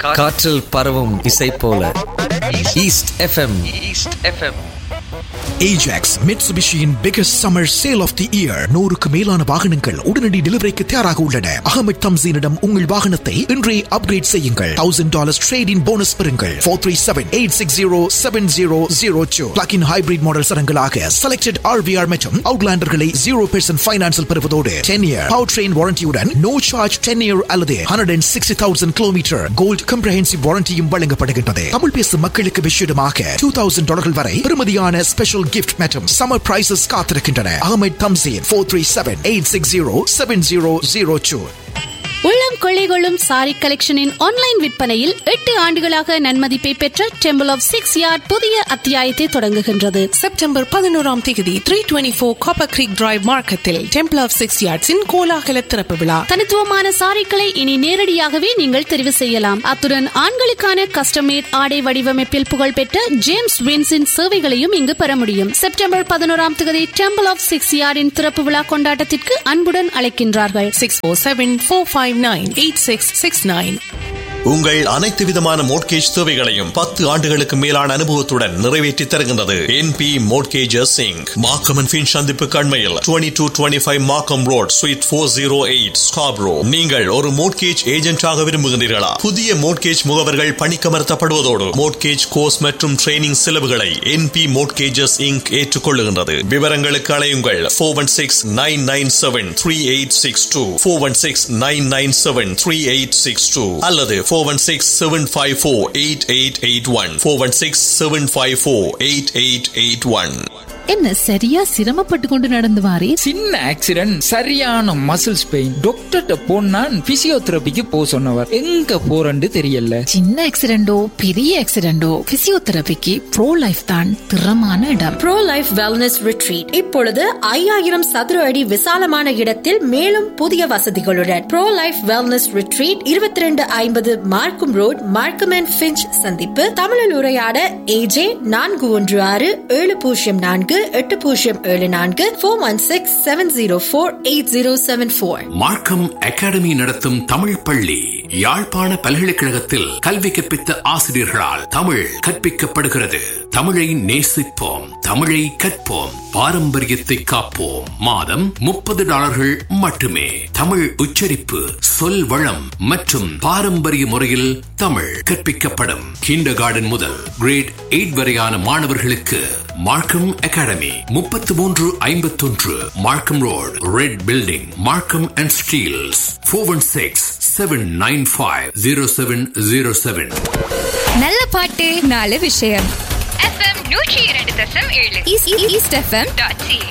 காற்றில் பரவும் இசை போல east FM. Ajax, Mitsubishiயின் biggest summer sale of the year. 100க்கு மேலான வாகனங்கள் உடனடி டெலிவரிக்கு தயாராக உள்ளன. அகமது தம்சீனிடம் உங்கள் வாகனத்தை இன்றே அப்கிரேட் செய்யுங்கள். $1,000 trade-in போனஸ் பெறுங்கள். 437-860-7002. Plug-in hybrid model சரங்களாக selected RVR மற்றும் Outlanderகளை 0% ஃபைனான்ஸில் பெறுவதோடு 10-year powertrain warranty-உடன் no charge 10-year அல்லது 160,000 கிலோமீட்டர் கோல்ட் comprehensive warranty-யும் வழங்கப்படுகின்றது. தமிழ் பேசும் மக்களுக்கு விஷயமாக $2,000 வரை பெறுமதியான ஸ்பெஷல் gift மற்றும் summer prices காத்திருக்கின்றன. அகமது தம்சீன் 437-860-7002. உள்ளம் கொள்ளைகளும் சாரி கலெக்ஷனின் ஆன்லைன் விற்பனையில் 8 ஆண்டுகளாக நன்மதிப்பை பெற்ற டெம்பிள் ஆஃப் 6 யார்ட் புதிய அத்தியாயத்தை தொடங்குகின்றது. செப்டம்பர் 11ஆம் தேதி 324 காப்பர் கிரீக் டிரைவ் மார்க்கெட்டில் டெம்பிள் ஆஃப் 6 யார்ட்ஸின் கோலாகல திறப்பு விழா. தனித்துவமான சாரிகளை இனி நேரடியாகவே நீங்கள் தெரிவு செய்யலாம். அத்துடன் ஆண்களுக்கான கஸ்டம் மேட் ஆடை வடிவமைப்பில் புகழ்பெற்ற ஜேம்ஸ் வின்ஸின் சேவைகளையும் இங்கு பெற முடியும். செப்டம்பர் 11ஆம் தேதி டெம்பிள் ஆஃப் 6 யார்டின் திறப்பு விழா கொண்டாட்டத்திற்கு அன்புடன் அழைக்கின்றார்கள். 647-459-8669. உங்கள் அனைத்து விதமான மோட்கேஜ் தேவைகளையும் 10 ஆண்டுகளுக்கு மேலான அனுபவத்துடன் நிறைவேற்றி தருகின்றது NP Mortgages Inc. Markham and fin சந்திப்பு கண்மையில் 2225 மார்க்கம் ரோட் ஸ்வீட் 408 Scarborough. நீங்கள் ஒரு மோட்கேஜ் ஏஜென்டாக விரும்புகின்றீர்களா? புதிய மோட்கேஜ் முகவர்கள் பணிக்கமர்த்தப்படுவதோடு மோட்கேஜ் கோர்ஸ் மற்றும் ட்ரைனிங் செலவுகளை NP Mortgages Inc. ஏற்றுக்கொள்ளுகின்றது. விவரங்களுக்கு அழையுங்கள் 416-997-3862 416-997-3862 அல்லது 416-754-8881 416-754-8881. என்ன சரியா சிரமப்பட்டு கொண்டு நடந்து வாரே? சின்ன ஆக்சிடென்ட், சரியான மசில்ஸ் பெயின். டாக்டர்கிட்ட போனா பிசியோதெரபிக்கு போ சொன்னவர். எங்க போறன்னு தெரியல. சின்ன ஆக்சிடென்டோ பெரிய ஆக்சிடென்டோ பிசியோதெரபிக்கு ப்ரோ லைஃப் தான் திறமான இடம். ப்ரோ லைஃப் வெல்னஸ் ரிட்ரீட் இப்பொழுது 5000 சதுர அடி விசாலமான இடத்தில் மேலும் புதிய வசதிகளுடன் ப்ரோ லைஃப் வெல்னஸ் ரிட்ரீட் 2250 மார்க்கம் ரோட், மார்க்கம் அண்ட் ஃபின்ச் சந்திப்பு. தமிழில் உரையாட AJ 416-704-8074 416-704-8074. மார்க்கம் அகாடமி நடத்தும் தமிழ் பள்ளி யாழ்ப்பாண பல்கலைக்கழகத்தில் கல்வி கற்பித்த ஆசிரியர்களால் தமிழ் கற்பிக்கப்படுகிறது. தமிழை நேசிப்போம், தமிழை கற்போம், பாரம்பரியத்தை காப்போம். மாதம் $30 மட்டுமே. தமிழ் உச்சரிப்பு, சொல் வளம் மற்றும் பாரம்பரிய முறையில் தமிழ் கற்பிக்கப்படும். கிண்டர் கார்டன் முதல் கிரேட் 8 வரையான மாணவர்களுக்கு மார்க்கம் அகாடமி 3351 மார்க்கம் road, red building, Markham and Steeles. 416-795-0707. நல்ல பாட்டு, நல்ல விஷயம். FM 102.7 east FM.ca